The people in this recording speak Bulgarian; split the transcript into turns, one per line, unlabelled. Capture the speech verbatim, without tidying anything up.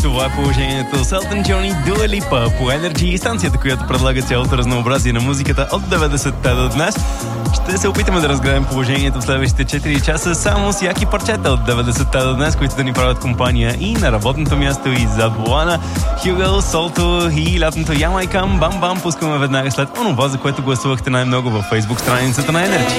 Това е положението с Елтън Джон и Дуа Липа по Energy, станцията, която предлага цялото разнообразие на музиката от деветдесетте до днес. Ще се опитаме да разгледаме положението в следващите четири часа само с яки парчета от деветдесетте до днес, които да ни правят компания и на работното място, и зад волана. Хюгъл, Солто и лятното Ямайкам, бам-бам, пускаме веднага след онова, за което гласувахте най-много във Facebook страницата на Energy.